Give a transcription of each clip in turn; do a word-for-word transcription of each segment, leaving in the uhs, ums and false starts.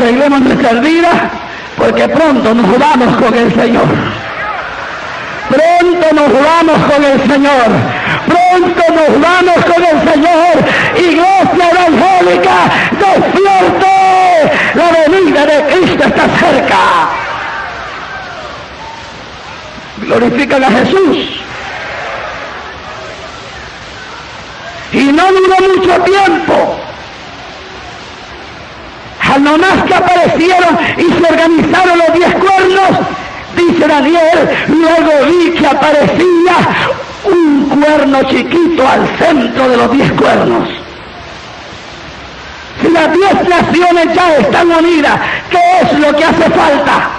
arreglemos nuestras vidas, porque pronto nos vamos con el Señor. Pronto nos vamos con el Señor. Pronto nos vamos con el Señor. Iglesia evangélica, despierte. La venida de Cristo está cerca. Glorifican a Jesús. Y no duró mucho tiempo. Al nomás que aparecieron y se organizaron los diez cuernos, dice Daniel, luego vi que aparecía un cuerno chiquito al centro de los diez cuernos. Si las diez naciones ya están unidas, ¿qué es lo que hace falta?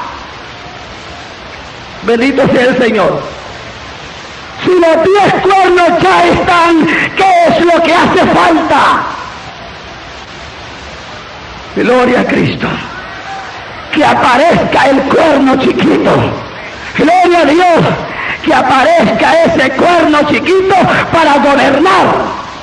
Bendito sea el Señor. Si los diez cuernos ya están, ¿qué es lo que hace falta? Gloria a Cristo. Que aparezca el cuerno chiquito. Gloria a Dios. Que aparezca ese cuerno chiquito para gobernar.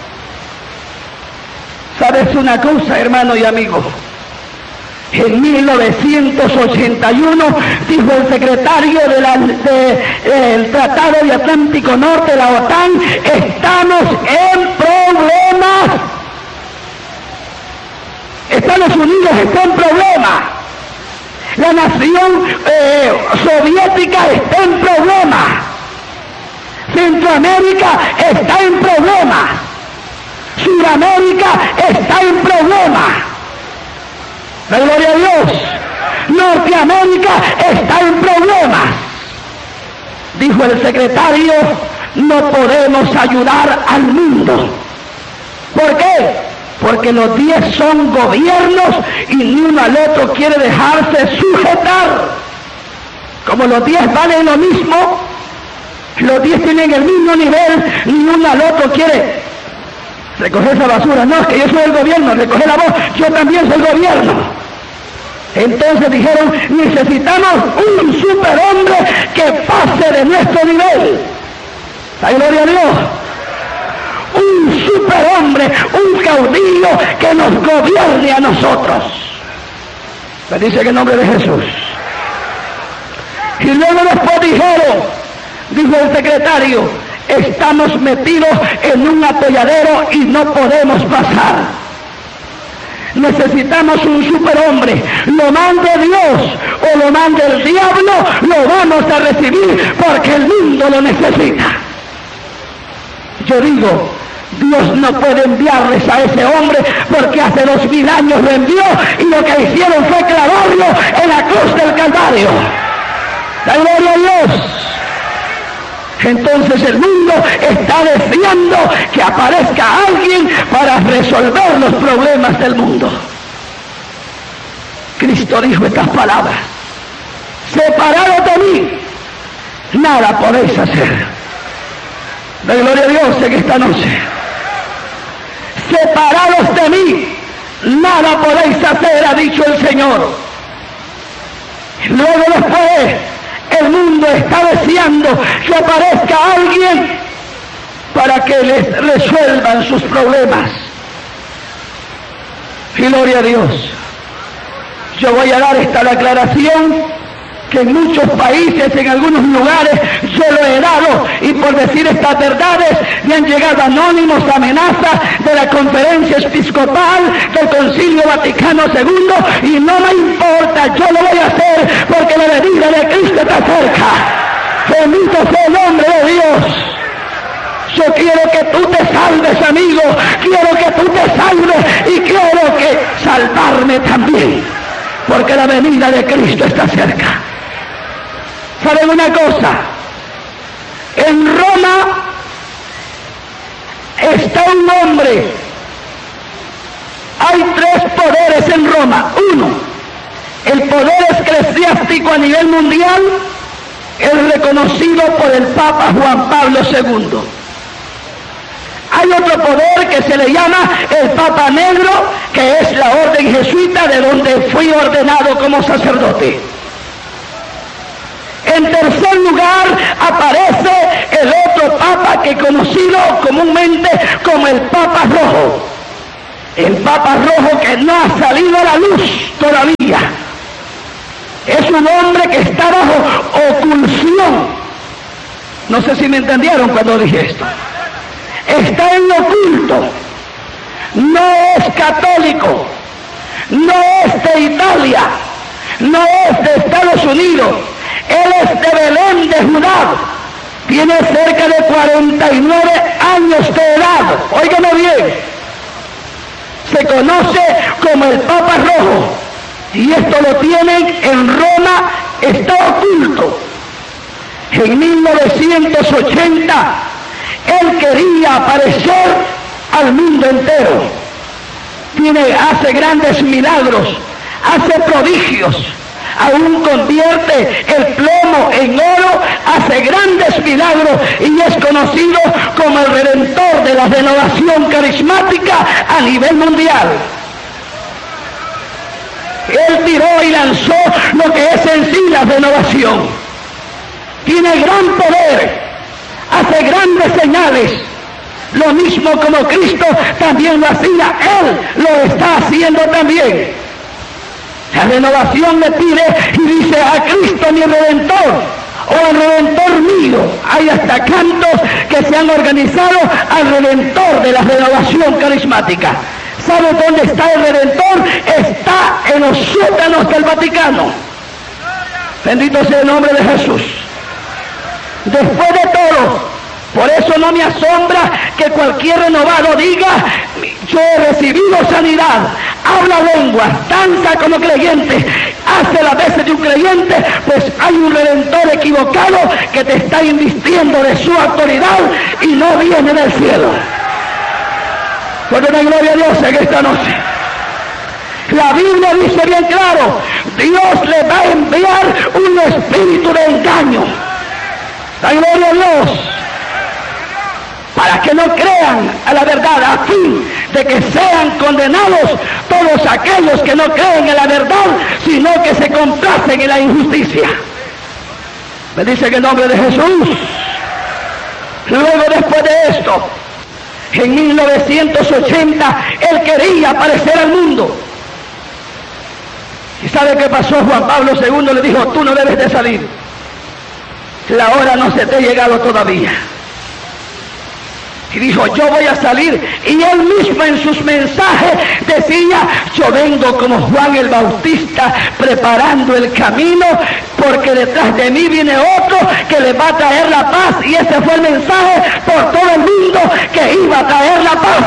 ¿Sabes una cosa, hermano y amigo? En mil novecientos ochenta y uno dijo el secretario del de, de, Tratado de Atlántico Norte de la OTAN, estamos en problemas. Estados Unidos está en problemas. La nación eh, soviética está en problemas. Centroamérica está en problemas. Sudamérica está en problemas. La gloria a Dios. Norteamérica está en problemas. Dijo el secretario, no podemos ayudar al mundo. ¿Por qué? Porque los diez son gobiernos y ni uno al otro quiere dejarse sujetar. Como los diez valen lo mismo, los diez tienen el mismo nivel, ni uno al otro quiere recoger esa basura. No, es que yo soy el gobierno, recoge la voz, yo también soy gobierno. Entonces dijeron, necesitamos un superhombre que pase de nuestro nivel. La gloria a Dios. Un superhombre, un caudillo que nos gobierne a nosotros. Bendice en el nombre de Jesús. Y luego después dijeron, dijo el secretario, estamos metidos en un atolladero y no podemos pasar. Necesitamos un superhombre, lo mande Dios o lo mande el diablo, lo vamos a recibir porque el mundo lo necesita. Yo digo, Dios no puede enviarles a ese hombre porque hace dos mil años lo envió y lo que hicieron fue clavarlo en la cruz del Calvario. La gloria a Dios. Entonces el mundo está deseando que aparezca alguien para resolver los problemas del mundo. Cristo dijo estas palabras: separados de mí, nada podéis hacer. La gloria a Dios en esta noche. Separados de mí, nada podéis hacer, ha dicho el Señor. Luego después, el mundo está deseando que aparezca alguien para que les resuelvan sus problemas. Gloria a Dios. Yo voy a dar esta declaración que en muchos países, en algunos lugares, yo lo he dado, y por decir estas verdades me han llegado anónimos amenazas de la Conferencia Episcopal, del Concilio Vaticano segundo, y no me importa, yo lo voy a hacer porque la venida de Cristo está cerca. Bendito sea el nombre de Dios. Yo quiero que tú te salves, amigo, quiero que tú te salves y quiero que salvarme también, porque la venida de Cristo está cerca. ¿Saben una cosa? En Roma está un hombre. Hay tres poderes en Roma. Uno, el poder eclesiástico a nivel mundial, es reconocido por el Papa Juan Pablo segundo. Hay otro poder que se le llama el Papa Negro, que es la orden jesuita de donde fui ordenado como sacerdote. En tercer lugar aparece el otro Papa que he conocido comúnmente como el Papa Rojo. El Papa Rojo que no ha salido a la luz todavía. un hombre que está bajo oculción. No sé si me entendieron cuando dije esto. Está en lo oculto. No es católico. No es de Italia. No es de Estados Unidos. Él es de Belén de Judá. Tiene cerca de cuarenta y nueve años de edad. Óigame bien. Se conoce como el Papa Rojo. Y esto lo tienen en Roma, está oculto. En mil novecientos ochenta, él quería aparecer al mundo entero. Tiene, hace grandes milagros, hace prodigios, aún convierte el plomo en oro, hace grandes milagros y es conocido como el redentor de la renovación carismática a nivel mundial. Él tiró y lanzó lo que es en sí la renovación. Tiene gran poder, hace grandes señales. Lo mismo como Cristo también lo hacía, Él lo está haciendo también. La renovación le pide y dice: a Cristo mi Redentor, o al Redentor mío. Hay hasta cantos que se han organizado al Redentor de la renovación carismática. ¿Sabe dónde está el Redentor? Está en los sótanos del Vaticano. Bendito sea el nombre de Jesús. Después de todo, por eso no me asombra que cualquier renovado diga: yo he recibido sanidad, habla lenguas, danza como creyente, hace las veces de un creyente. Pues hay un redentor equivocado que te está invistiendo de su autoridad y no viene del cielo. Porque no hay gloria a Dios en esta noche. La Biblia dice bien claro: Dios le va a enviar un espíritu de engaño. La gloria a Dios, para que no crean a la verdad, a fin de que sean condenados todos aquellos que no creen en la verdad, sino que se complacen en la injusticia. Me dice en el nombre de Jesús. Luego, después de esto, en mil novecientos ochenta, él quería aparecer al mundo. ¿Y sabe qué pasó? Juan Pablo segundo le dijo: tú no debes de salir. La hora no se te ha llegado todavía. Y dijo: yo voy a salir. Y él mismo en sus mensajes decía: yo vengo como Juan el Bautista preparando el camino, porque detrás de mí viene otro que le va a traer la paz. Y ese fue el mensaje por todo el mundo, que iba a traer la paz.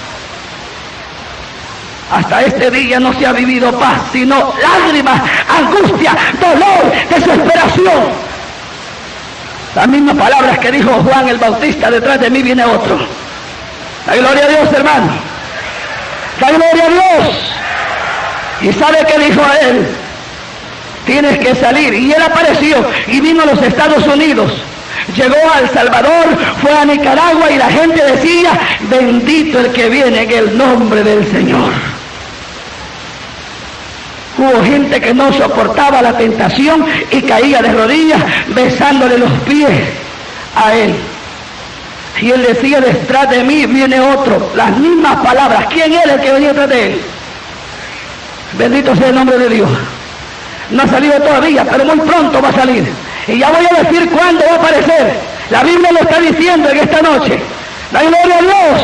Hasta este día no se ha vivido paz, sino lágrimas, angustia, dolor, desesperación. Las mismas palabras que dijo Juan el Bautista: detrás de mí viene otro. La gloria a Dios, hermano. La gloria a Dios. ¿Y sabe qué dijo a él? Tienes que salir. Y él apareció y vino a los Estados Unidos. Llegó a El Salvador, fue a Nicaragua y la gente decía: bendito el que viene en el nombre del Señor. Hubo gente que no soportaba la tentación y caía de rodillas besándole los pies a él. Y él decía: detrás de mí viene otro. Las mismas palabras. ¿Quién era el que venía detrás de él? Bendito sea el nombre de Dios. No ha salido todavía, pero muy pronto va a salir. Y ya voy a decir cuándo va a aparecer. La Biblia lo está diciendo en esta noche. La gloria a Dios.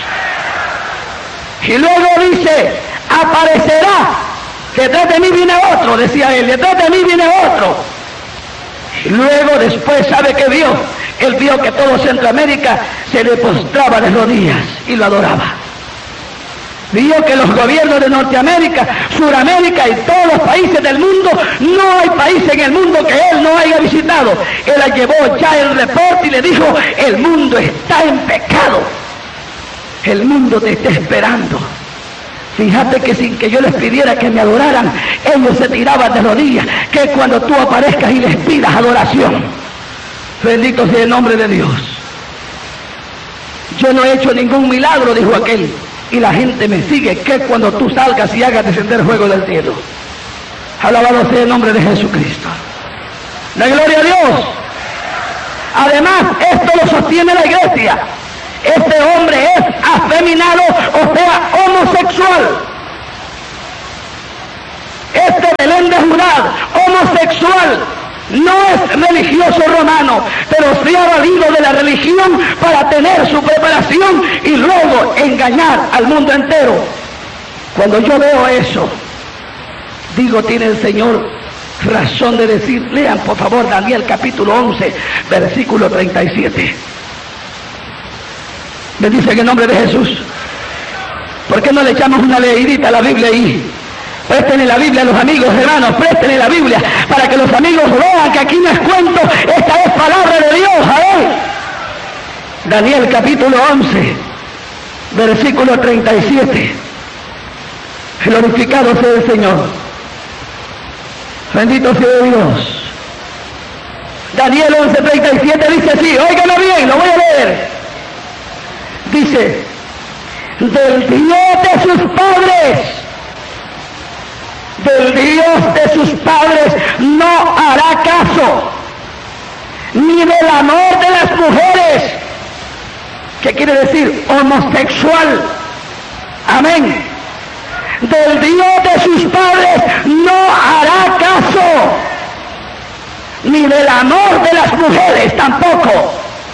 Y luego dice: aparecerá. Detrás de mí viene otro, decía él, detrás de mí viene otro. Y luego después, ¿sabe qué vio? Él vio que todo Centroamérica se le postraba de rodillas y lo adoraba. Vio que los gobiernos de Norteamérica, Suramérica y todos los países del mundo, no hay país en el mundo que él no haya visitado. Él la llevó ya el reporte y le dijo: el mundo está en pecado. El mundo te está esperando. Fíjate que sin que yo les pidiera que me adoraran, ellos se tiraban de rodillas, que cuando tú aparezcas y les pidas adoración. Bendito sea el nombre de Dios. Yo no he hecho ningún milagro, dijo aquel, y la gente me sigue, que cuando tú salgas y hagas descender fuego del cielo. Alabado sea el nombre de Jesucristo. La gloria a Dios. Además, esto lo sostiene la iglesia. Este hombre es afeminado, o sea, homosexual. Este Belén de Judá, homosexual no es religioso romano, pero se ha valido de la religión para tener su preparación y luego engañar al mundo entero. Cuando yo veo eso, digo, tiene el Señor razón de decir. Lean por favor Daniel capítulo once, versículo treinta y siete. Me dice en el nombre de Jesús. ¿Por qué no le echamos una leidita a la Biblia ahí? Préstenle la Biblia a los amigos, hermanos, préstenle la Biblia para que los amigos vean que aquí no es cuento, esta es palabra de Dios. A ver, Daniel capítulo once, versículo treinta y siete. Glorificado sea el Señor. Bendito sea Dios. Daniel once, treinta y siete dice así, óigame bien, lo voy a leer. Dice, del Dios de sus padres, del Dios de sus padres no hará caso, ni del amor de las mujeres. ¿Qué quiere decir? Homosexual. Amén. Del Dios de sus padres no hará caso, ni del amor de las mujeres tampoco,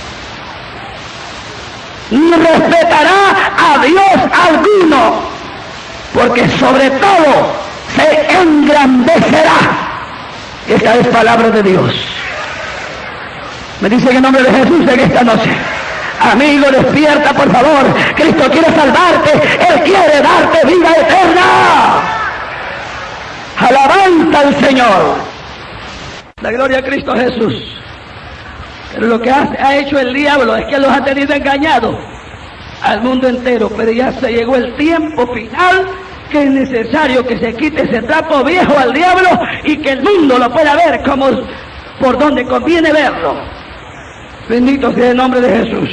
ni respetará a Dios alguno, porque sobre todo se engrandecerá. Esta es palabra de Dios. Me dice en el nombre de Jesús en esta noche. Amigo, despierta por favor. Cristo quiere salvarte. Él quiere darte vida eterna. Alabanza al Señor. La gloria a Cristo Jesús. Pero lo que ha, ha hecho el diablo es que los ha tenido engañados al mundo entero. Pero ya se llegó el tiempo final que es necesario que se quite ese trapo viejo al diablo y que el mundo lo pueda ver como por donde conviene verlo. Bendito sea el nombre de Jesús.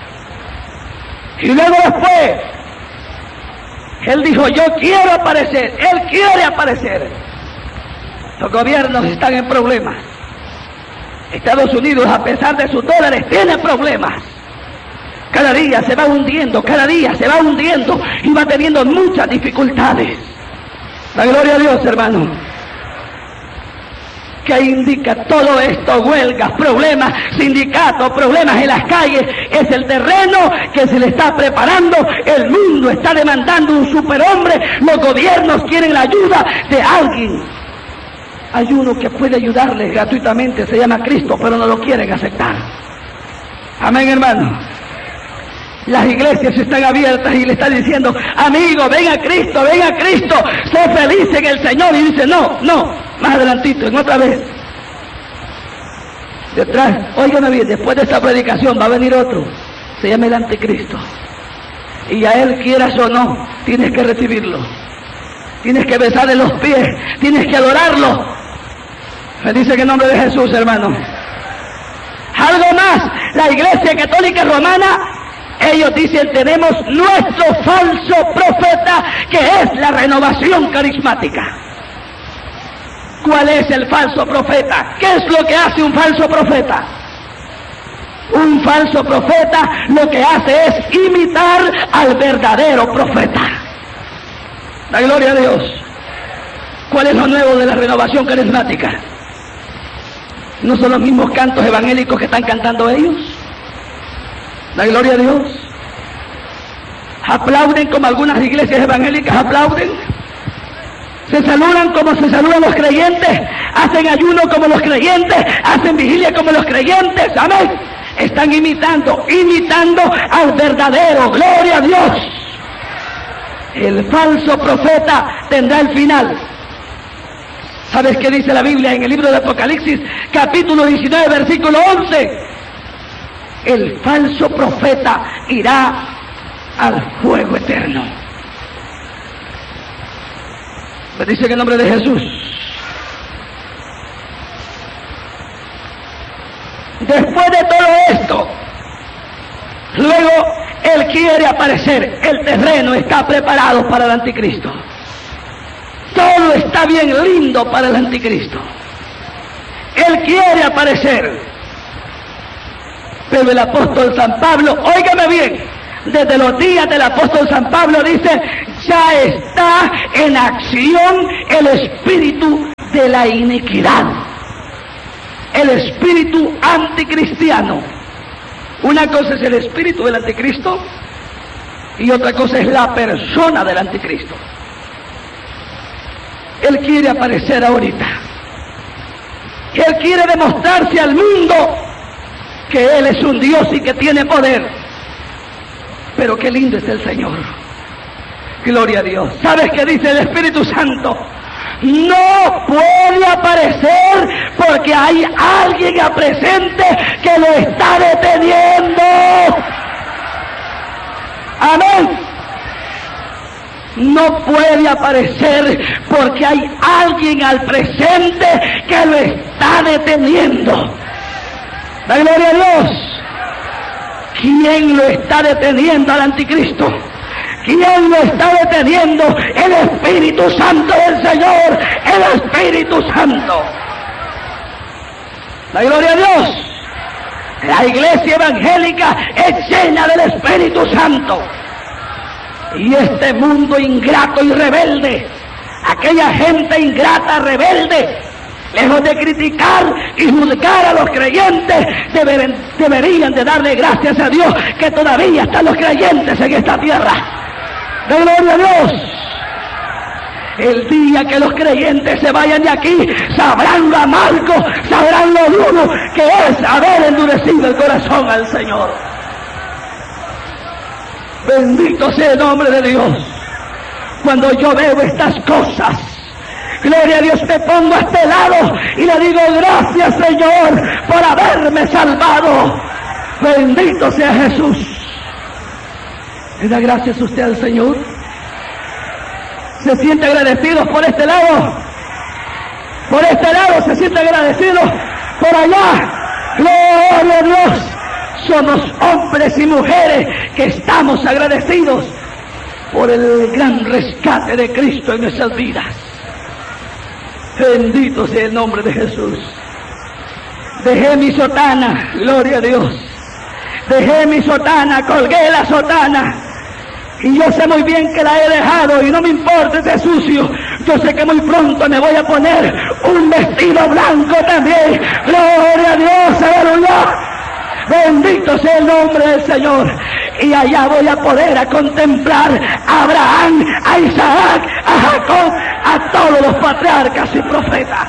Y luego después, él dijo, yo quiero aparecer, él quiere aparecer. Los gobiernos están en problemas. Estados Unidos, a pesar de sus dólares, tiene problemas. Cada día se va hundiendo, cada día se va hundiendo y va teniendo muchas dificultades. La gloria a Dios, hermano. ¿Qué indica todo esto? Huelgas, problemas, sindicatos, problemas en las calles. Es el terreno que se le está preparando. El mundo está demandando un superhombre. Los gobiernos quieren la ayuda de alguien. Hay uno que puede ayudarles gratuitamente, se llama Cristo, pero no lo quieren aceptar. Amén, hermano. Las iglesias están abiertas y le están diciendo, amigo, ven a Cristo, ven a Cristo, sé feliz en el Señor. Y dice, no, no, más adelantito, en otra vez. Detrás, óigame bien, después de esta predicación va a venir otro, se llama el anticristo. Y a él, quieras o no, tienes que recibirlo. Tienes que besarle los pies, tienes que adorarlo. Me dice que en nombre de Jesús, hermano. Algo más, la Iglesia Católica Romana, ellos dicen, tenemos nuestro falso profeta, que es la renovación carismática. ¿Cuál es el falso profeta? ¿Qué es lo que hace un falso profeta? Un falso profeta lo que hace es imitar al verdadero profeta. La gloria a Dios. ¿Cuál es lo nuevo de la renovación carismática? ¿No son los mismos cantos evangélicos que están cantando ellos? La gloria a Dios. Aplauden como algunas iglesias evangélicas aplauden. Se saludan como se saludan los creyentes. Hacen ayuno como los creyentes. Hacen vigilia como los creyentes. Amén. Están imitando, imitando al verdadero. Gloria a Dios. El falso profeta tendrá el final. ¿Sabes qué dice la Biblia en el libro de Apocalipsis, capítulo diecinueve, versículo once? El falso profeta irá al fuego eterno. Me dice en el nombre de Jesús. Después de todo esto, luego él quiere aparecer. El terreno está preparado para el anticristo. Todo está bien lindo para el anticristo. Él quiere aparecer. Pero el apóstol San Pablo, óigame bien, desde los días del apóstol San Pablo dice, ya está en acción el Espíritu de la iniquidad. El espíritu anticristiano. Una cosa es el espíritu del anticristo y otra cosa es la persona del anticristo. Él quiere aparecer ahorita. Él quiere demostrarse al mundo que Él es un Dios y que tiene poder. Pero qué lindo es el Señor. Gloria a Dios. ¿Sabes qué dice el Espíritu Santo? No puede aparecer porque hay alguien presente que lo está deteniendo. Amén. No puede aparecer porque hay alguien al presente que lo está deteniendo. La gloria a Dios. ¿Quién lo está deteniendo al anticristo? ¿Quién lo está deteniendo? El Espíritu Santo del Señor, el Espíritu Santo. La gloria a Dios. La iglesia evangélica es llena del Espíritu Santo. Y este mundo ingrato y rebelde, aquella gente ingrata, rebelde, lejos de criticar y juzgar a los creyentes, deber, deberían de darle gracias a Dios que todavía están los creyentes en esta tierra. ¡De gloria a Dios! El día que los creyentes se vayan de aquí, sabrán lo amargo, sabrán lo duro que es haber endurecido el corazón al Señor. Bendito sea el nombre de Dios. Cuando yo veo estas cosas, gloria a Dios, me pongo a este lado y le digo gracias, Señor, por haberme salvado. Bendito sea Jesús. ¿Le da gracias usted al Señor? ¿Se siente agradecido por este lado? Por este lado se siente agradecido. Por allá, gloria a Dios. Somos hombres y mujeres que estamos agradecidos por el gran rescate de Cristo en nuestras vidas. Bendito sea el nombre de Jesús. Dejé mi sotana, gloria a Dios. Dejé mi sotana, colgué la sotana. Y yo sé muy bien que la he dejado y no me importa ese sucio. Yo sé que muy pronto me voy a poner un vestido blanco también. Gloria a Dios, aleluya. Bendito sea el nombre del Señor. Y allá voy a poder a contemplar a Abraham, a Isaac, a Jacob, a todos los patriarcas y profetas.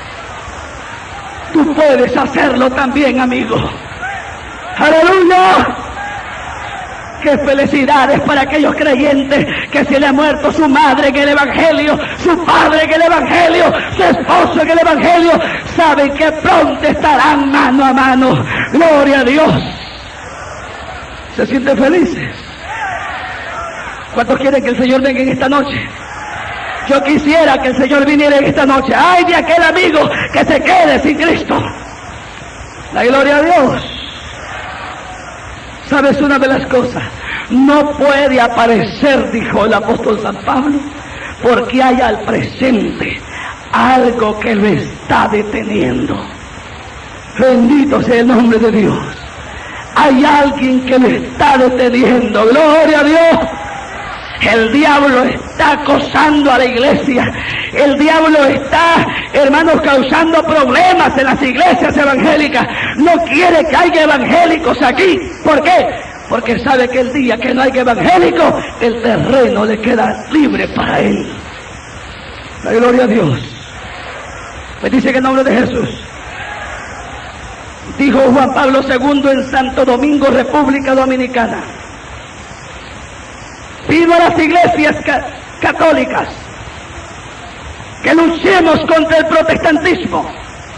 Tú puedes hacerlo también, amigo. ¡Aleluya! ¡Qué felicidades para aquellos creyentes que se le ha muerto su madre en el Evangelio, su padre en el Evangelio, su esposo en el Evangelio! Saben que pronto estarán mano a mano. ¡Gloria a Dios! ¿Se sienten felices? ¿Cuántos quieren que el Señor venga en esta noche? Yo quisiera que el Señor viniera en esta noche. ¡Ay de aquel amigo que se quede sin Cristo! ¡La gloria a Dios! ¿Sabes una de las cosas? No puede aparecer, dijo el apóstol San Pablo, porque hay al presente algo que lo está deteniendo. Bendito sea el nombre de Dios. Hay alguien que lo está deteniendo. ¡Gloria a Dios! El diablo está acosando a la iglesia. El diablo está, hermanos, causando problemas en las iglesias evangélicas. No quiere que haya evangélicos aquí. ¿Por qué? Porque sabe que el día que no haya evangélicos, el terreno le queda libre para él. La gloria a Dios. Me dice que en nombre de Jesús. Dijo Juan Pablo segundo en Santo Domingo, República Dominicana. Pido a las iglesias ca católicas que luchemos contra el protestantismo.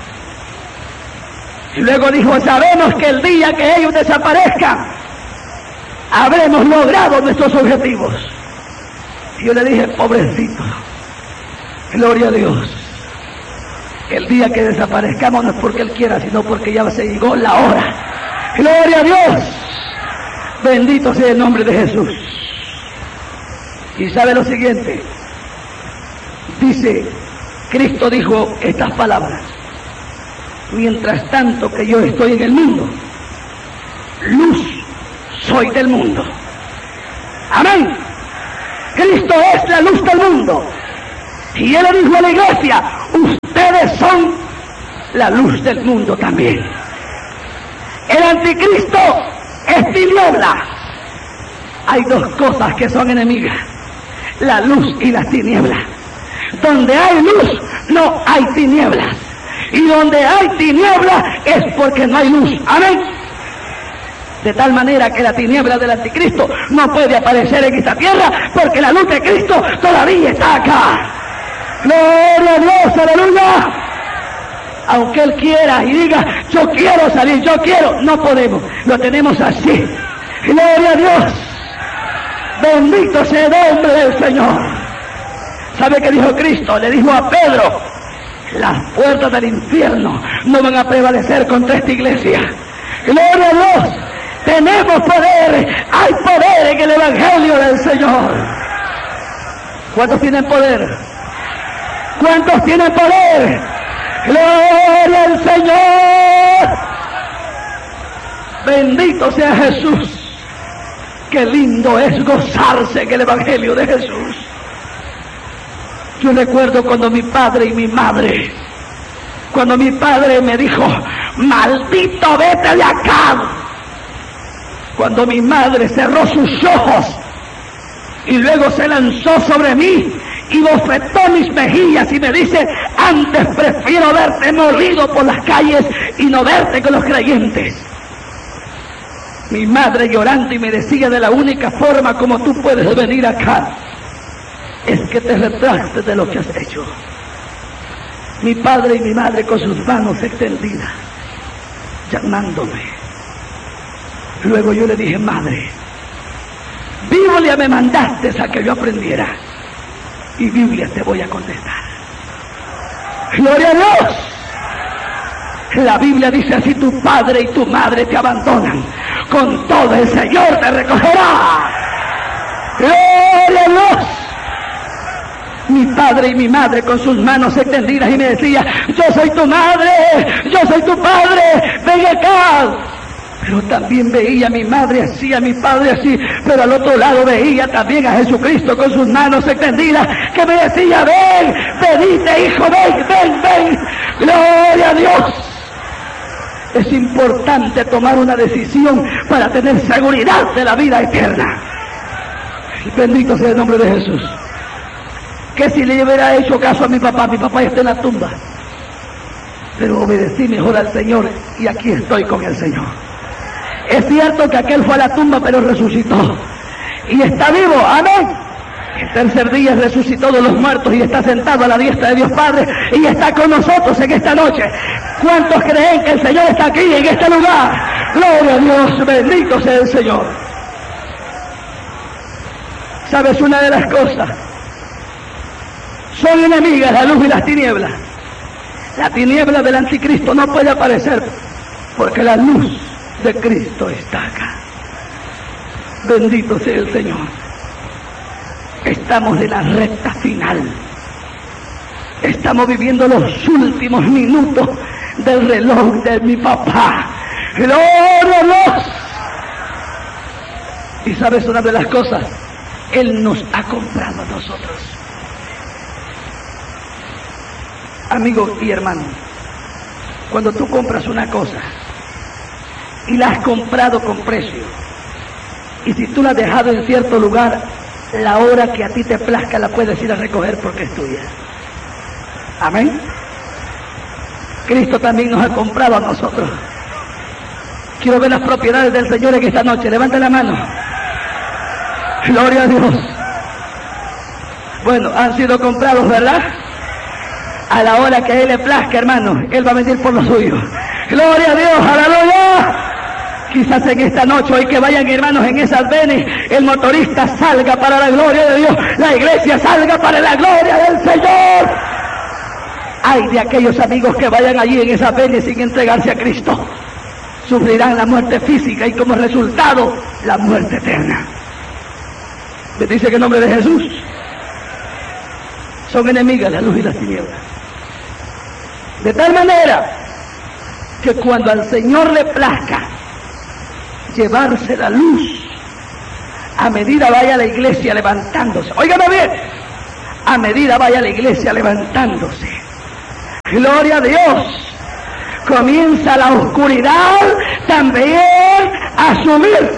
Y luego dijo, sabemos que el día que ellos desaparezcan, habremos logrado nuestros objetivos. Y yo le dije, pobrecito, gloria a Dios. El día que desaparezcamos no es porque Él quiera, sino porque ya se llegó la hora. Gloria a Dios. Bendito sea el nombre de Jesús. Y sabe lo siguiente, dice, Cristo dijo estas palabras: mientras tanto que yo estoy en el mundo, luz soy del mundo. Amén. Cristo es la luz del mundo. Y Él le dijo a la iglesia, usted la luz del mundo también. El anticristo es tiniebla. Hay dos cosas que son enemigas: la luz y las tinieblas. Donde hay luz, no hay tinieblas. Y donde hay tinieblas es porque no hay luz. Amén. De tal manera que la tiniebla del anticristo no puede aparecer en esta tierra, porque la luz de Cristo todavía está acá. Gloria a Dios, aleluya. Aunque Él quiera y diga, yo quiero salir, yo quiero, no podemos. Lo tenemos así. Gloria a Dios. Bendito sea el nombre del Señor. ¿Sabe qué dijo Cristo? Le dijo a Pedro: las puertas del infierno no van a prevalecer contra esta iglesia. Gloria a Dios. Tenemos poder. Hay poder en el Evangelio del Señor. ¿Cuántos tienen poder? ¿Cuántos tienen poder? Gloria al Señor. Bendito sea Jesús. Qué lindo es gozarse en el Evangelio de Jesús. Yo recuerdo cuando mi padre y mi madre, cuando mi padre me dijo: maldito, vete de acá. Cuando mi madre cerró sus ojos y luego se lanzó sobre mí y bofetó mis mejillas y me dice: antes prefiero verte molido por las calles y no verte con los creyentes. Mi madre llorando y me decía: de la única forma como tú puedes venir acá es que te retractes de lo que has hecho. Mi padre y mi madre con sus manos extendidas, llamándome. Luego yo le dije: madre, Biblia me mandaste a que yo aprendiera, y Biblia te voy a contestar. Gloria a Dios. La Biblia dice así: tu padre y tu madre te abandonan, con todo el Señor te recogerá. Gloria a Dios. Mi padre y mi madre con sus manos extendidas y me decía: yo soy tu madre, yo soy tu padre, ven acá. Pero también veía a mi madre así, a mi padre así, pero al otro lado veía también a Jesucristo con sus manos extendidas, que me decía: ven, venite hijo, ven, ven, ven. Gloria a Dios. Es importante tomar una decisión para tener seguridad de la vida eterna. Bendito sea el nombre de Jesús. Que si le hubiera hecho caso a mi papá, mi papá está en la tumba, pero obedecí mejor al Señor y aquí estoy con el Señor. Es cierto que aquel fue a la tumba, pero resucitó y está vivo. Amén. El tercer día resucitó de los muertos y está sentado a la diestra de Dios Padre y está con nosotros en esta noche. ¿Cuántos creen que el Señor está aquí en este lugar? Gloria a Dios, bendito sea el Señor. ¿Sabes una de las cosas? Son enemigas la luz y las tinieblas. La tiniebla del anticristo no puede aparecer porque la luz de Cristo está acá. Bendito sea el Señor. Estamos en la recta final. Estamos viviendo los últimos minutos del reloj de mi papá. ¡Gloria a Dios! Y sabes una de las cosas, Él nos ha comprado a nosotros. Amigo y hermano, cuando tú compras una cosa y la has comprado con precio, y si tú la has dejado en cierto lugar, la hora que a ti te plazca la puedes ir a recoger porque es tuya. Amén. Cristo también nos ha comprado a nosotros. Quiero ver las propiedades del Señor en esta noche. Levanta la mano. Gloria a Dios. Bueno, han sido comprados, ¿verdad? A la hora que a Él le plazca, hermano, Él va a venir por lo suyo. Gloria a Dios, aleluya. Quizás en esta noche, hoy que vayan hermanos en esas venes, el motorista salga para la gloria de Dios, la iglesia salga para la gloria del Señor. Ay de aquellos amigos que vayan allí en esas venes sin entregarse a Cristo. Sufrirán la muerte física y como resultado, la muerte eterna. ¿Me dice que en nombre de Jesús? Son enemigas la luz y las tinieblas. De tal manera que cuando al Señor le plazca llevarse la luz, a medida vaya la iglesia levantándose, óigame bien, a medida vaya la iglesia levantándose, gloria a Dios, comienza la oscuridad también a subir.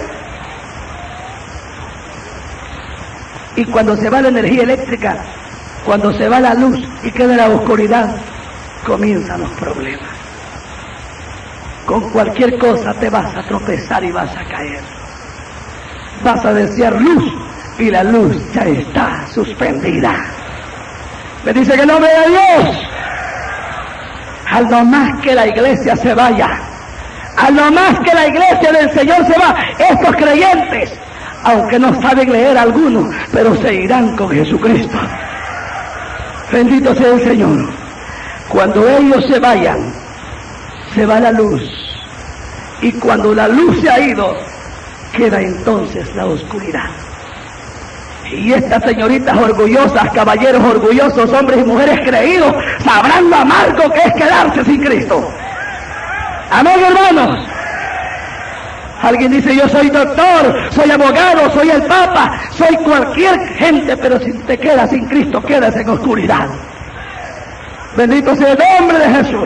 Y cuando se va la energía eléctrica, cuando se va la luz y queda la oscuridad, comienzan los problemas. Con cualquier cosa te vas a tropezar y vas a caer. Vas a desear luz y la luz ya está suspendida. Me dice que el nombre de Dios. A lo más que la iglesia se vaya, a lo más que la iglesia del Señor se va, estos creyentes, aunque no saben leer algunos, pero se irán con Jesucristo. Bendito sea el Señor. Cuando ellos se vayan, se va la luz. Y cuando la luz se ha ido, queda entonces la oscuridad. Y estas señoritas orgullosas, caballeros orgullosos, hombres y mujeres creídos, sabrán lo amargo que es quedarse sin Cristo. Amén, hermanos. Alguien dice, yo soy doctor, soy abogado, soy el papa, soy cualquier gente, pero si te quedas sin Cristo, quedas en oscuridad. Bendito sea el nombre de Jesús.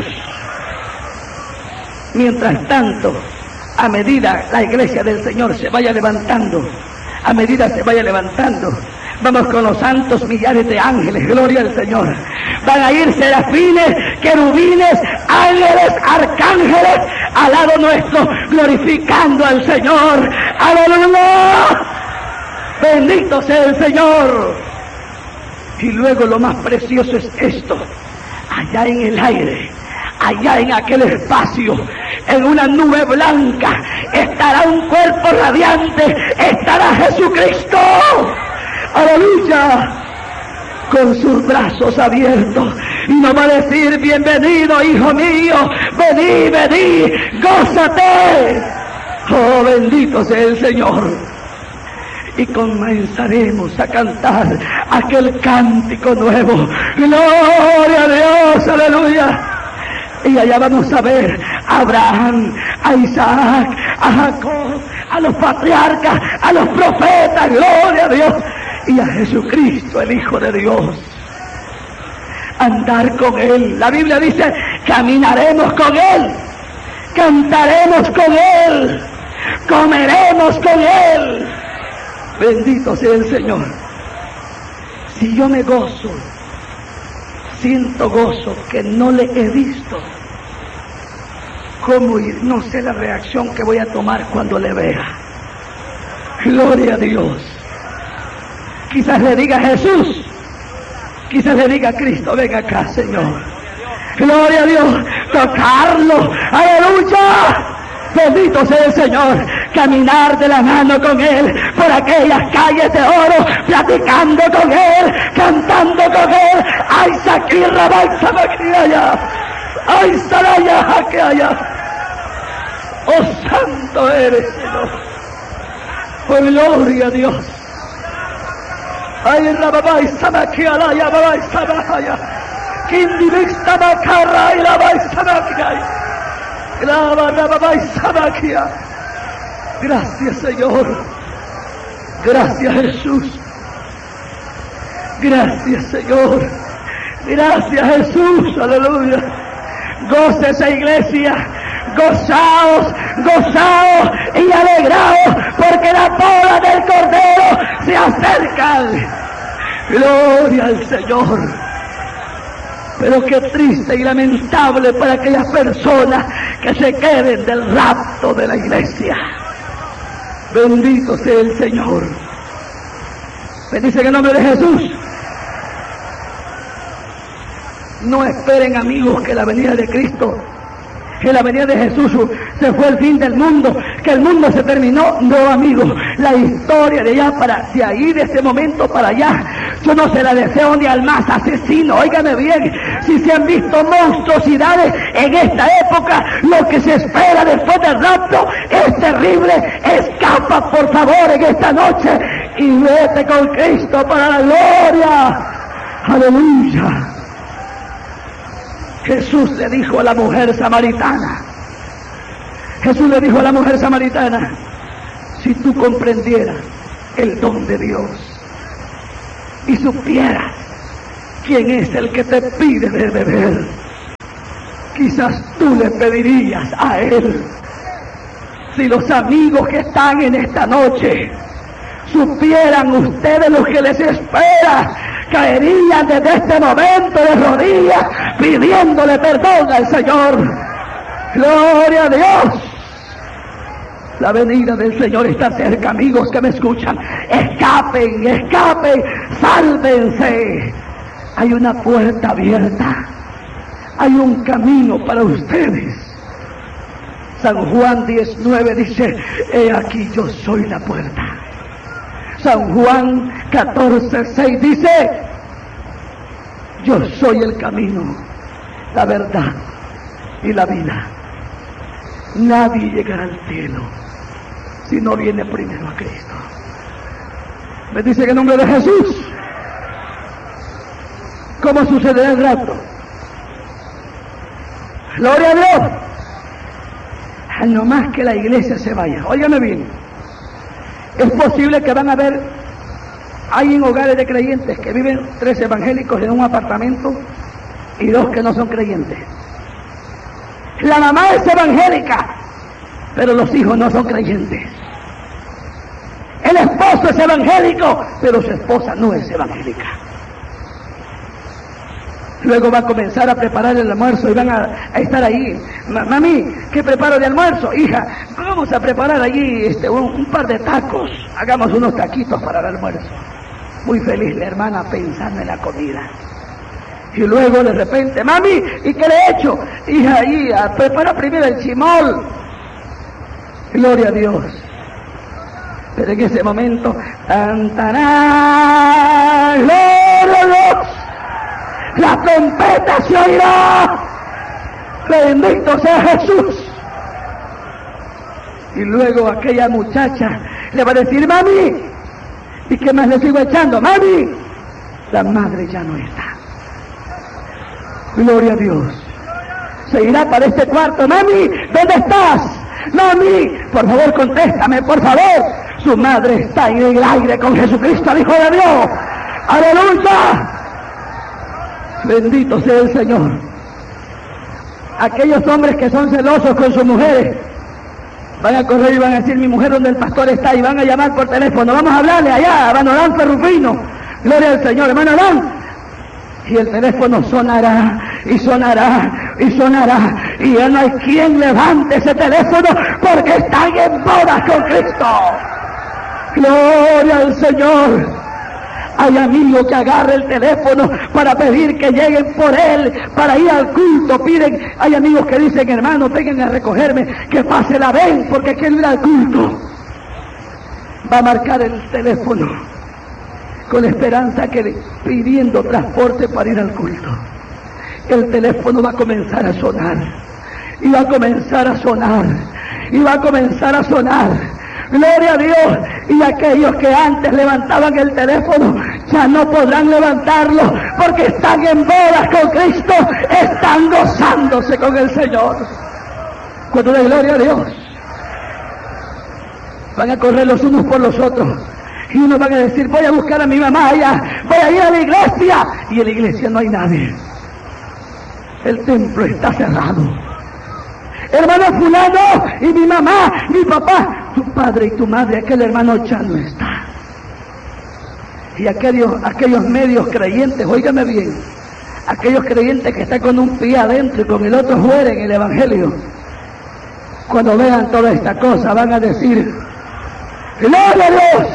Mientras tanto, a medida la iglesia del Señor se vaya levantando, a medida se vaya levantando, vamos con los santos millares de ángeles, gloria al Señor. Van a ir serafines, querubines, ángeles, arcángeles, al lado nuestro, glorificando al Señor. ¡Aleluya! Bendito sea el Señor. Y luego lo más precioso es esto, allá en el aire, allá en aquel espacio, en una nube blanca, estará un cuerpo radiante, estará Jesucristo. ¡Aleluya! Con sus brazos abiertos, y nos va a decir, bienvenido, hijo mío, vení, vení, gózate. Oh, bendito sea el Señor. Y comenzaremos a cantar aquel cántico nuevo. Gloria a Dios, aleluya. Y allá vamos a ver a Abraham, a Isaac, a Jacob, a los patriarcas, a los profetas, gloria a Dios, y a Jesucristo, el Hijo de Dios. Andar con Él. La Biblia dice, caminaremos con Él, cantaremos con Él, comeremos con Él. Bendito sea el Señor. Si yo me gozo, siento gozo que no le he visto, ¿cómo ir? No sé la reacción que voy a tomar cuando le vea. Gloria a Dios. Quizás le diga Jesús, quizás le diga Cristo, ven acá, Señor. Gloria a Dios. Tocarlo, aleluya. Bendito sea el Señor. Caminar de la mano con Él por aquellas calles de oro, platicando con Él, cantando con Él. ¡Ay, Saquirra, Baixabaquiaya! ¡Ay, Saraya, Jaqueaya! ¡Oh, santo eres, Señor! ¡Oh, gloria a Dios! ¡Ay, Rababay, Samaquialaya, Babay, Samahaya! ¡Kindivista, Macarra, y la Baixabaquiaya! Gracias, Señor. Gracias, Jesús. Gracias, Señor. Gracias, Jesús. Aleluya. Gócese, iglesia. Gozaos, gozaos y alegraos, porque la boda del Cordero se acerca. Gloria al Señor. Pero qué triste y lamentable para aquellas personas que se queden del rapto de la iglesia. Bendito sea el Señor. Bendice en el nombre de Jesús. No esperen, amigos, que la venida de Cristo, que la venida de Jesús se fue el fin del mundo, que el mundo se terminó. No, amigos, la historia de allá para, de ahí, de ese momento para allá, yo no se la deseo ni al más asesino. Óigame bien, si se han visto monstruosidades en esta época, lo que se espera después del rapto es terrible. Escapa, por favor, en esta noche y vete con Cristo para la gloria. Aleluya. Jesús le dijo a la mujer samaritana, Jesús le dijo a la mujer samaritana, si tú comprendieras el don de Dios y supieras quién es el que te pide de beber, quizás tú le pedirías a Él. Si los amigos que están en esta noche supieran ustedes lo que les espera, caerían desde este momento de rodillas pidiéndole perdón al Señor. Gloria a Dios. La venida del Señor está cerca, amigos que me escuchan. Escapen, escapen, sálvense. Hay una puerta abierta. Hay un camino para ustedes. San Juan diez nueve dice: he aquí yo soy la puerta. San Juan catorce seis dice: yo soy el camino, la verdad y la vida. Nadie llegará al cielo si no viene primero a Cristo. Me dice en el nombre de Jesús. ¿Cómo sucederá el rapto? Gloria a Dios. No más que la iglesia se vaya. Óigame bien. Es posible que van a haber, hay en hogares de creyentes que viven tres evangélicos en un apartamento y dos que no son creyentes. La mamá es evangélica, pero los hijos no son creyentes. El esposo es evangélico, pero su esposa no es evangélica. Luego va a comenzar a preparar el almuerzo y van a, a estar ahí. Mami, ¿qué preparo de almuerzo? Hija, vamos a preparar allí este, un, un par de tacos. Hagamos unos taquitos para el almuerzo. Muy feliz la hermana pensando en la comida. Y luego de repente, mami, ¿y qué le he hecho? Hija, ahí, prepara primero el chimol. Gloria a Dios. Pero en ese momento, tan, tarán, gloria a Dios. La trompeta se oirá. Bendito sea Jesús. Y luego aquella muchacha le va a decir: mami, ¿y qué más le sigo echando? Mami, la madre ya no está. Gloria a Dios. Se irá para este cuarto: mami, ¿dónde estás? Mami, por favor contéstame, por favor. Su madre está en el aire con Jesucristo, el Hijo de Dios. ¡Aleluya! Bendito sea el Señor. Aquellos hombres que son celosos con sus mujeres van a correr y van a decir: mi mujer donde el pastor está, y van a llamar por teléfono. Vamos a hablarle allá, hermano Adán Ferrufino. Gloria al Señor, hermano Adán. Y el teléfono sonará, y sonará, y sonará, y ya no hay quien levante ese teléfono porque están en bodas con Cristo. Gloria al Señor. Hay amigos que agarran el teléfono para pedir que lleguen por él, para ir al culto. Piden, hay amigos que dicen: hermano, vengan a recogerme, que pase la ven, porque quiero ir al culto. Va a marcar el teléfono con la esperanza que pidiendo transporte para ir al culto. El teléfono va a comenzar a sonar, y va a comenzar a sonar, y va a comenzar a sonar. Gloria a Dios. Y aquellos que antes levantaban el teléfono ya no podrán levantarlo, porque están en bodas con Cristo, están gozándose con el Señor. Cuando de gloria a Dios, van a correr los unos por los otros, y unos van a decir: voy a buscar a mi mamá allá, voy a ir a la iglesia, y en la iglesia no hay nadie. El templo está cerrado. Hermano fulano, y mi mamá, mi papá, tu padre y tu madre, aquel hermano ya no está. Y aquellos, aquellos medios creyentes, óigame bien, aquellos creyentes que están con un pie adentro y con el otro fuera en el evangelio, cuando vean toda esta cosa van a decir: ¡gloria a Dios!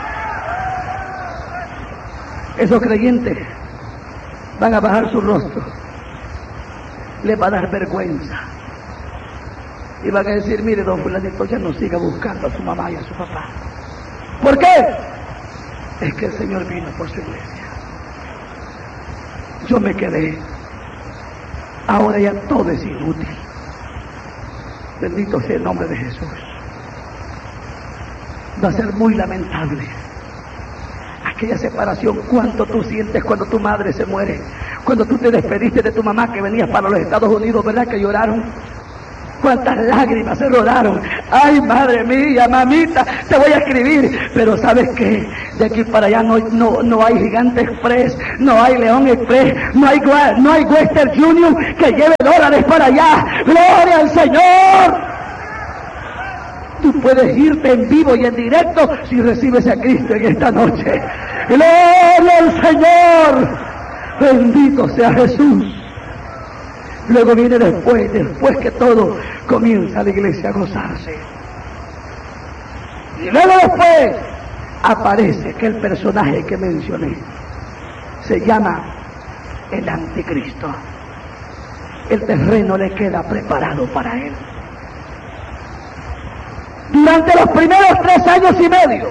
Esos creyentes van a bajar su rostro, les va a dar vergüenza. Y van a decir: mire, don fulanito, ya no siga buscando a su mamá y a su papá. ¿Por qué? Es que el Señor vino por su iglesia. Yo me quedé. Ahora ya todo es inútil. Bendito sea el nombre de Jesús. Va a ser muy lamentable aquella separación. ¿Cuánto tú sientes cuando tu madre se muere? Cuando tú te despediste de tu mamá que venías para los Estados Unidos, ¿verdad que lloraron? cuántas lágrimas se rodaron. Ay, madre mía, mamita, te voy a escribir. Pero ¿sabes qué? De aquí para allá no, no, no hay Gigante Express, no hay León Express, no hay, no hay Western Union que lleve dólares para allá. ¡Gloria al Señor! Tú puedes irte en vivo y en directo si recibes a Cristo en esta noche. ¡Gloria al Señor! Bendito sea Jesús. Luego viene después, después que todo comienza la iglesia a gozarse. Y luego después aparece aquel personaje que mencioné. Se llama el Anticristo. El terreno le queda preparado para él. Durante los primeros tres años y medio,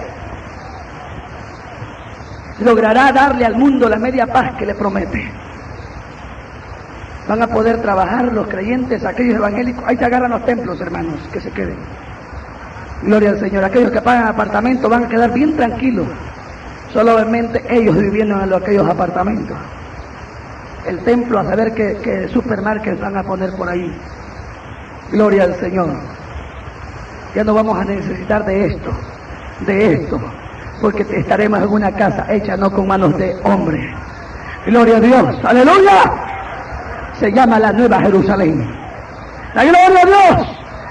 logrará darle al mundo la media paz que le promete. Van a poder trabajar los creyentes, aquellos evangélicos. Ahí se agarran los templos, hermanos, que se queden. Gloria al Señor. Aquellos que pagan apartamentos van a quedar bien tranquilos. Solamente ellos viviendo en aquellos apartamentos. El templo, a saber qué, qué supermarkets van a poner por ahí. Gloria al Señor. Ya no vamos a necesitar de esto, de esto, porque estaremos en una casa hecha no con manos de hombre. Gloria a Dios. ¡Aleluya! Se llama la Nueva Jerusalén. ¡La gloria a Dios!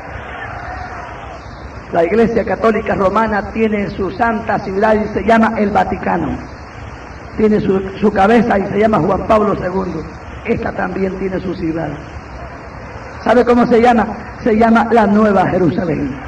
La Iglesia Católica Romana tiene su santa ciudad y se llama el Vaticano. Tiene su, su cabeza y se llama Juan Pablo segundo. Esta también tiene su ciudad. ¿Sabe cómo se llama? Se llama la Nueva Jerusalén.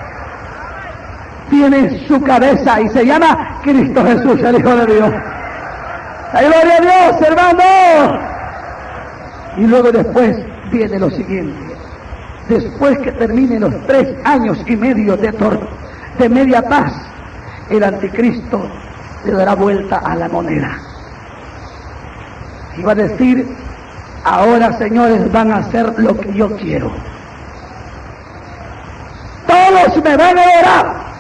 Tiene su cabeza y se llama Cristo Jesús, el Hijo de Dios. ¡La gloria a Dios, hermano! Y luego después viene lo siguiente. Después que terminen los tres años y medio de, tor de media paz, el Anticristo le dará vuelta a la moneda. Y va a decir: ahora, señores, van a hacer lo que yo quiero. Todos me van a adorar.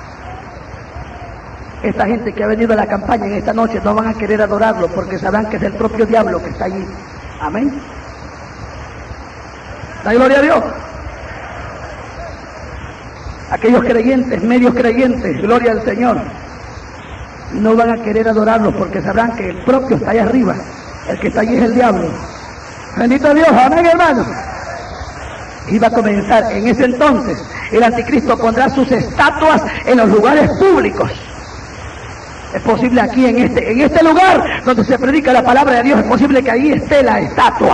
Esta gente que ha venido a la campaña en esta noche no van a querer adorarlo porque sabrán que es el propio diablo que está allí. Amén. La gloria a Dios. Aquellos creyentes, medios creyentes, gloria al Señor, no van a querer adorarlo porque sabrán que el propio está allá arriba. El que está allí es el diablo. Bendito Dios, amén, hermano. Y va a comenzar en ese entonces. El Anticristo pondrá sus estatuas en los lugares públicos. Es posible aquí en este, en este lugar donde se predica la palabra de Dios, es posible que ahí esté la estatua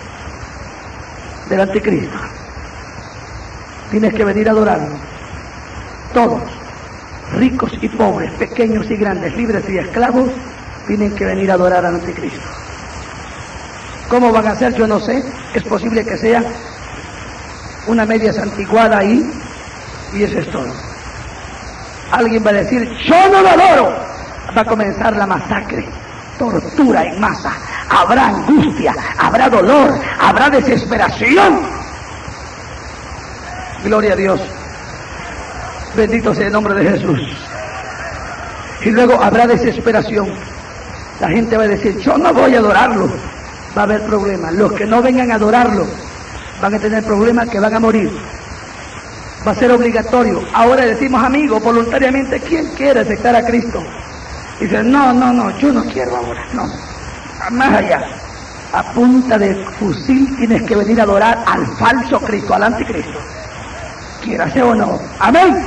del Anticristo. Tienes que venir a adorarlo. Todos, ricos y pobres, pequeños y grandes, libres y esclavos, tienen que venir a adorar al Anticristo. ¿Cómo van a hacer? Yo no sé. Es posible que sea una media santiguada ahí y eso es todo. Alguien va a decir: yo no lo adoro. Va a comenzar la masacre, tortura en masa, habrá angustia, habrá dolor, habrá desesperación. Gloria a Dios. Bendito sea el nombre de Jesús. Y luego habrá desesperación. La gente va a decir: yo no voy a adorarlo. Va a haber problemas. Los que no vengan a adorarlo van a tener problemas, que van a morir. Va a ser obligatorio. Ahora decimos: amigos, voluntariamente, ¿quién quiere aceptar a Cristo? Dice: no, no, no, yo no quiero ahora, no. Más allá, a punta de fusil tienes que venir a adorar al falso Cristo, al Anticristo. Quieras o no. Amén.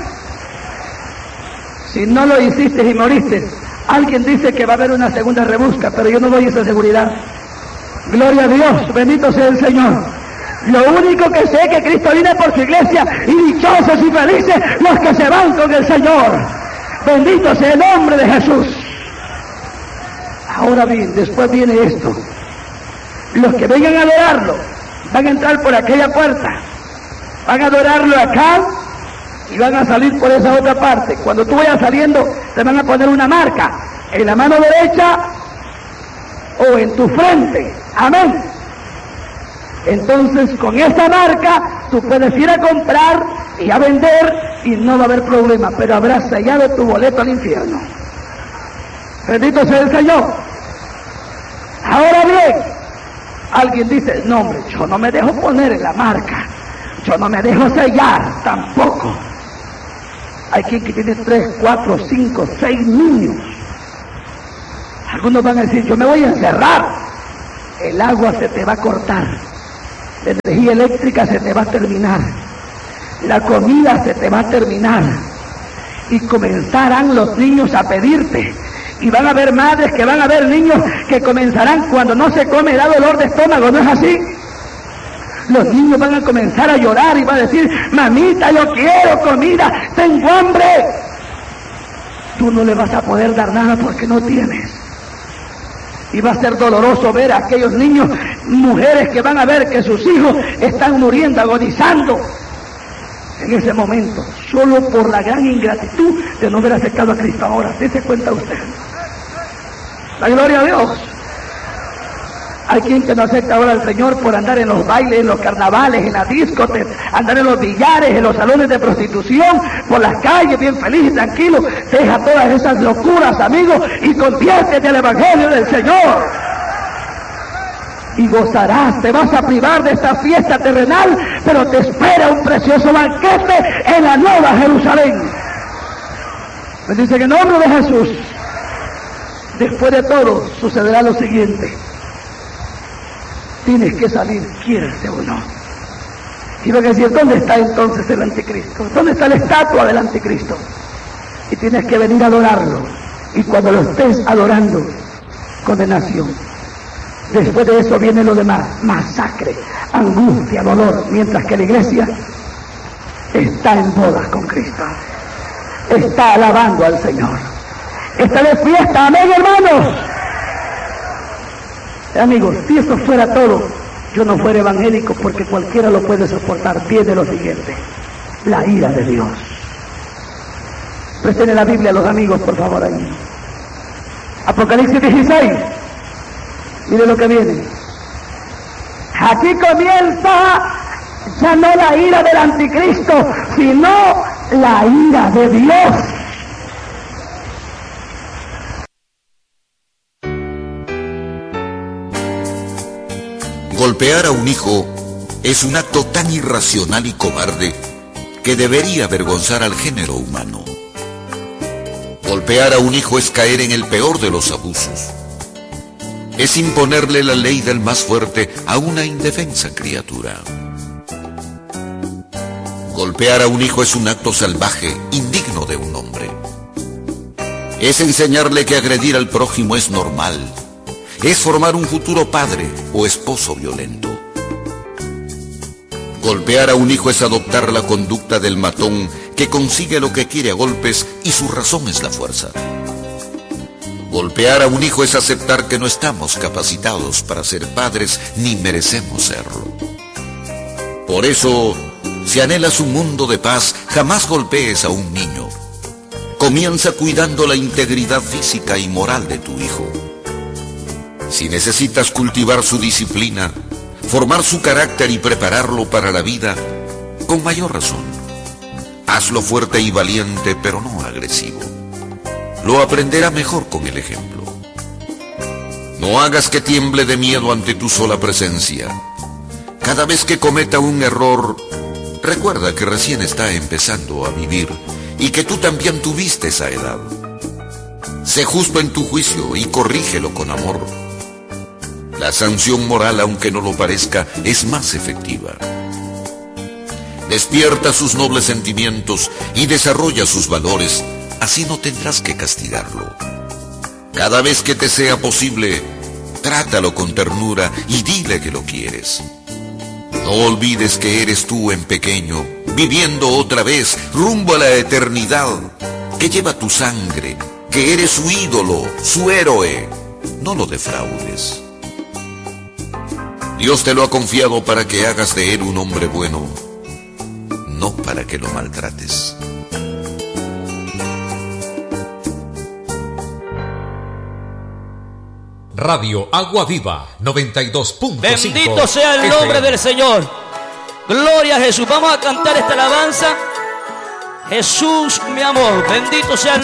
Si no lo hiciste y moriste, alguien dice que va a haber una segunda rebusca, pero yo no doy esa seguridad. Gloria a Dios, bendito sea el Señor. Lo único que sé es que Cristo viene por su iglesia, y dichosos y felices los que se van con el Señor. Bendito sea el nombre de Jesús. Ahora bien, después viene esto. Los que vengan a adorarlo van a entrar por aquella puerta, van a adorarlo acá y van a salir por esa otra parte. Cuando tú vayas saliendo, te van a poner una marca en la mano derecha o en tu frente. Amén. Entonces, con esa marca tú puedes ir a comprar y a vender y no va a haber problema, pero habrás sellado tu boleto al infierno. Bendito sea el Señor. Ahora bien, alguien dice: no, hombre, yo no me dejo poner en la marca. Yo no me dejo sellar tampoco. Hay quien que tiene tres, cuatro, cinco, seis niños. Algunos van a decir, yo me voy a encerrar. El agua se te va a cortar. La energía eléctrica se te va a terminar. La comida se te va a terminar. Y comenzarán los niños a pedirte. Y van a haber madres que van a ver niños que comenzarán cuando no se come, da dolor de estómago, ¿no es así? Los niños van a comenzar a llorar y van a decir, mamita, yo quiero comida, tengo hambre. Tú no le vas a poder dar nada porque no tienes. Y va a ser doloroso ver a aquellos niños, mujeres que van a ver que sus hijos están muriendo, agonizando. En ese momento, solo por la gran ingratitud de no haber aceptado a Cristo ahora. ¿Sí se cuenta usted? La gloria a Dios. Hay quien que no acepta ahora al Señor por andar en los bailes, en los carnavales, en las discotecas, andar en los billares, en los salones de prostitución, por las calles, bien feliz y tranquilo. Deja todas esas locuras, amigos, y conviértete al Evangelio del Señor. Y gozarás, te vas a privar de esta fiesta terrenal, pero te espera un precioso banquete en la Nueva Jerusalén. Me dice que en nombre de Jesús, después de todo, sucederá lo siguiente. Tienes que salir, quieras o no. Y van a decir, ¿dónde está entonces el anticristo? ¿Dónde está la estatua del anticristo? Y tienes que venir a adorarlo. Y cuando lo estés adorando, condenación. Después de eso viene lo demás, masacre, angustia, dolor, mientras que la iglesia está en bodas con Cristo. Está alabando al Señor. Está de fiesta, amén, hermanos. Amigos, si eso fuera todo, yo no fuera evangélico, porque cualquiera lo puede soportar. Viene lo siguiente, la ira de Dios. Presten la Biblia a los amigos, por favor, ahí. Apocalipsis dieciséis. Mire lo que viene. Aquí comienza ya no la ira del anticristo, sino la ira de Dios. Golpear a un hijo es un acto tan irracional y cobarde que debería avergonzar al género humano. Golpear a un hijo es caer en el peor de los abusos. Es imponerle la ley del más fuerte a una indefensa criatura. Golpear a un hijo es un acto salvaje, indigno de un hombre. Es enseñarle que agredir al prójimo es normal. Es formar un futuro padre o esposo violento. Golpear a un hijo es adoptar la conducta del matón que consigue lo que quiere a golpes y su razón es la fuerza. Golpear a un hijo es aceptar que no estamos capacitados para ser padres ni merecemos serlo. Por eso, si anhelas un mundo de paz, jamás golpees a un niño. Comienza cuidando la integridad física y moral de tu hijo. Si necesitas cultivar su disciplina, formar su carácter y prepararlo para la vida, con mayor razón, hazlo fuerte y valiente, pero no agresivo. Lo aprenderá mejor con el ejemplo. No hagas que tiemble de miedo ante tu sola presencia. Cada vez que cometa un error, recuerda que recién está empezando a vivir y que tú también tuviste esa edad. Sé justo en tu juicio y corrígelo con amor. La sanción moral, aunque no lo parezca, es más efectiva. Despierta sus nobles sentimientos y desarrolla sus valores, así no tendrás que castigarlo. Cada vez que te sea posible, trátalo con ternura y dile que lo quieres. No olvides que eres tú en pequeño, viviendo otra vez rumbo a la eternidad, que lleva tu sangre, que eres su ídolo, su héroe. No lo defraudes. Dios te lo ha confiado para que hagas de él un hombre bueno, no para que lo maltrates. Radio Agua Viva noventa y dos punto cinco. Bendito sea el nombre F M del Señor. Gloria a Jesús. Vamos a cantar esta alabanza. Jesús, mi amor. Bendito sea el